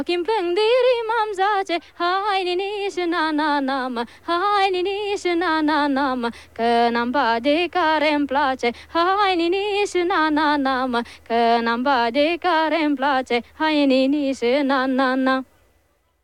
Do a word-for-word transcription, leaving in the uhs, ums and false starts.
Ochii-mi plâng de rima-mi zace, hai niniși, na-na-na, mă, hai niniși, na-na-na, mă, că n-am bani de care-mi place, hai niniși, na-na-na, mă, că n-am bani de care-mi place, hai niniși, na-na-na.